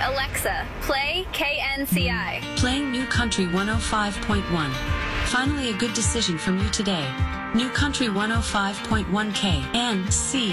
Alexa, play KNCI. Playing New Country 105.1. Finally a good decision from you today. New Country 105.1 KNCI.